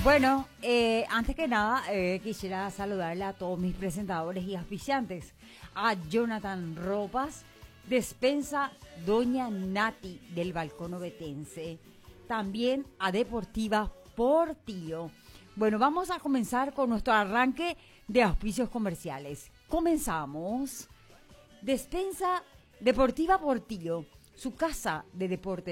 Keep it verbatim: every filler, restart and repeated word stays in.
Bueno, eh, antes que nada, eh, quisiera saludarle a todos mis presentadores y auspiciantes. A Jonathan Ropas, Despensa Doña Nati del Balcón Ovetense. También a Deportiva Portillo. Bueno, vamos a comenzar con nuestro arranque de auspicios comerciales. Comenzamos. Despensa Deportiva Portillo, su casa de deporte.